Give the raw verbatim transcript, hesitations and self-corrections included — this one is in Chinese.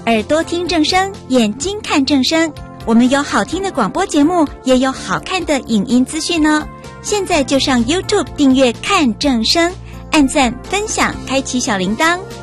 耳朵听正声，眼睛看正声。我们有好听的广播节目，也有好看的影音资讯哦。现在就上 YouTube 订阅看正声，按赞分享，开启小铃铛。